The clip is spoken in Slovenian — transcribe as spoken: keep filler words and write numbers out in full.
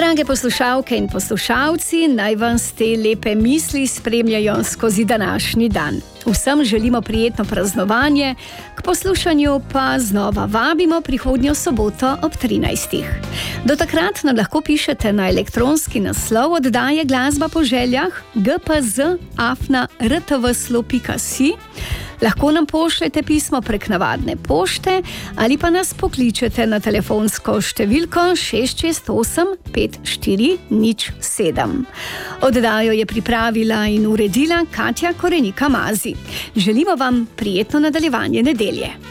Drage poslušalke in poslušalci, naj vas te lepe misli spremljajo skozi današnji dan. Vsem želimo prijetno praznovanje, k poslušanju pa znova vabimo prihodnjo soboto ob trinajstih. Do takrat nam lahko pišete na elektronski naslov oddaje Glasba po željah g p z afna r t v slo pika si. Lahko nam pošljete pismo prek navadne pošte ali pa nas pokličete na telefonsko številko šest šest osem pet štiri nič sedem. Oddajo je pripravila in uredila Katja Korenika Mazi. Želimo vam prijetno nadaljevanje nedelje.